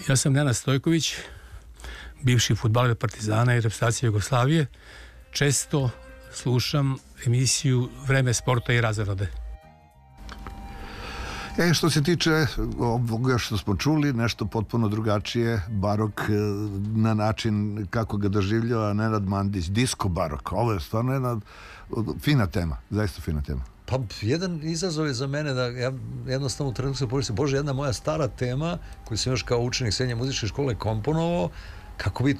Ja sam Nenad Stojković, bivši fudbaler Partizana i reprezentacije Jugoslavije. Često slušam emisiju Vreme sporta i razonode. Što se tiče ovoga što smo čuli, nešto potpuno drugačije, barok na način kako ga doživljava Nenad Mandić, disco barok. Ovo je stvarno jedna fina tema, zaista fina tema. Pa jedan izazov je za mene da ja jednostavno u trenutku se pomislim, Bože, jedna moja stara tema koju sam još kao učenik srednje muzičke škole komponovao, kako bi